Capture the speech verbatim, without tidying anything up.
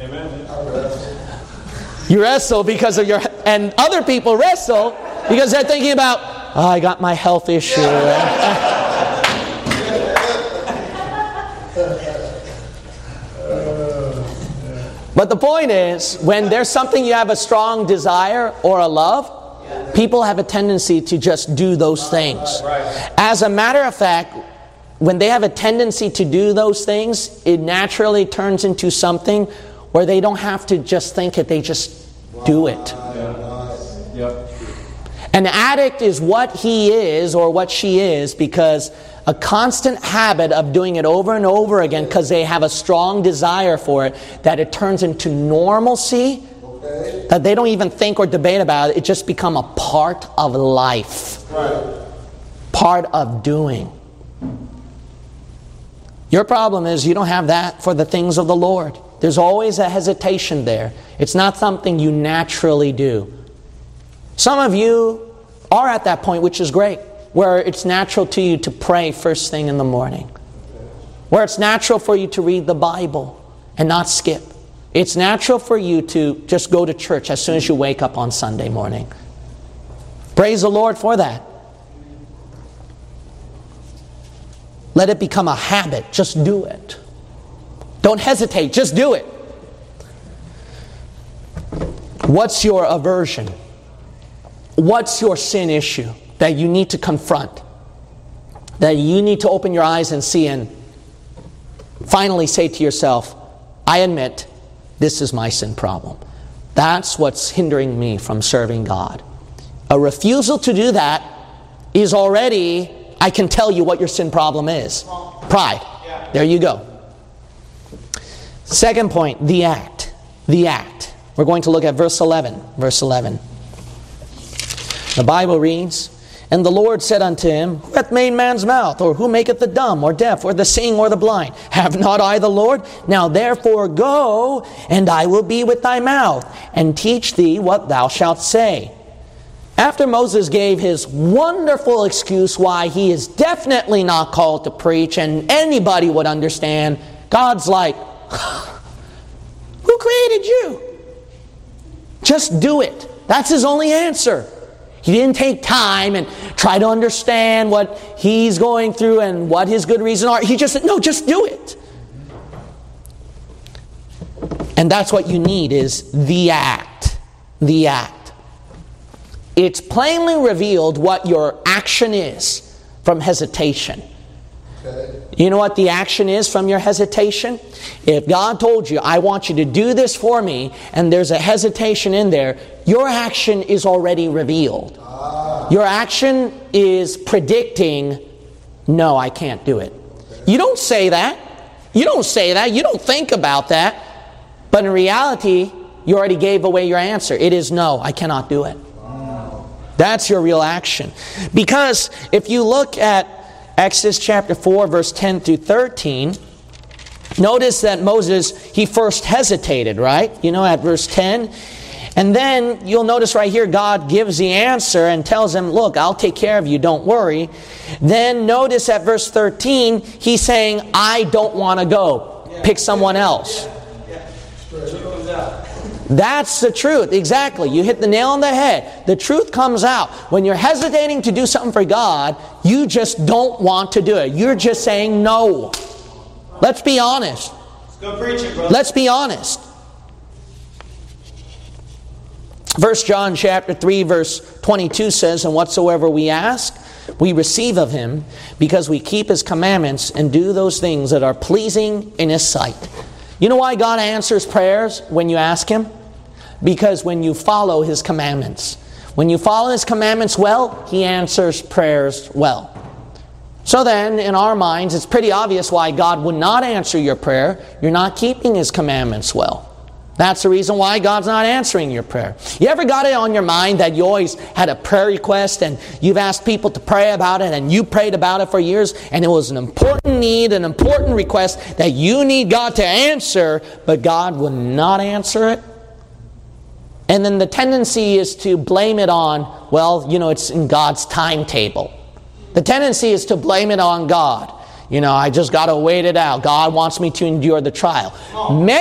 Amen. You wrestle because of your, and other people wrestle because they're thinking about, oh, I got my health issue. But the point is, when there's something you have a strong desire or a love, people have a tendency to just do those things. As a matter of fact, when they have a tendency to do those things, it naturally turns into something where they don't have to just think it, they just do it. An addict is what he is or what she is because a constant habit of doing it over and over again because they have a strong desire for it, that it turns into normalcy, okay, that they don't even think or debate about it. It just become a part of life. Right. Part of doing. Your problem is you don't have that for the things of the Lord. There's always a hesitation there. It's not something you naturally do. Some of you are at that point, which is great, where it's natural to you to pray first thing in the morning. Where it's natural for you to read the Bible and not skip. It's natural for you to just go to church as soon as you wake up on Sunday morning. Praise the Lord for that. Let it become a habit. Just do it. Don't hesitate. Just do it. What's your aversion? What's your sin issue that you need to confront? That you need to open your eyes and see and finally say to yourself, I admit this is my sin problem. That's what's hindering me from serving God. A refusal to do that is already, I can tell you what your sin problem is. Pride. There you go. Second point, the act. The act. We're going to look at verse eleven. Verse eleven. The Bible reads, And the Lord said unto him, Who hath made man's mouth? Or who maketh the dumb, or deaf, or the seeing, or the blind? Have not I the Lord? Now therefore go, and I will be with thy mouth, and teach thee what thou shalt say. After Moses gave his wonderful excuse why he is definitely not called to preach, and anybody would understand, God's like, who created you? Just do it. That's his only answer. He didn't take time and try to understand what he's going through and what his good reasons are. He just said, no, just do it. And that's what you need, is the act. The act. It's plainly revealed what your action is from hesitation. Okay. You know what the action is from your hesitation? If God told you, I want you to do this for me, and there's a hesitation in there, your action is already revealed. Ah. Your action is predicting, no, I can't do it. Okay. You don't say that. You don't say that. You don't think about that. But in reality, you already gave away your answer. It is no, I cannot do it. Wow. That's your real action. Because if you look at Exodus chapter four, verse ten through thirteen, notice that Moses, he first hesitated, right? You know, at verse ten. And then you'll notice right here, God gives the answer and tells him, look, I'll take care of you, don't worry. Then notice at verse thirteen, he's saying, I don't want to go. Pick someone else. That's the truth. Exactly. You hit the nail on the head. The truth comes out. When you're hesitating to do something for God, you just don't want to do it. You're just saying no. Let's be honest. Let's go preach it, brother. Let's be honest. First John chapter three, verse twenty-two says, And whatsoever we ask, we receive of Him, because we keep His commandments and do those things that are pleasing in His sight. You know why God answers prayers when you ask Him? Because when you follow His commandments. When you follow His commandments well, He answers prayers well. So then, in our minds, it's pretty obvious why God would not answer your prayer. You're not keeping His commandments well. That's the reason why God's not answering your prayer. You ever got it on your mind that you always had a prayer request and you've asked people to pray about it and you prayed about it for years and it was an important need, an important request that you need God to answer, but God would not answer it? And then the tendency is to blame it on, well, you know, it's in God's timetable. The tendency is to blame it on God. You know, I just got to wait it out. God wants me to endure the trial.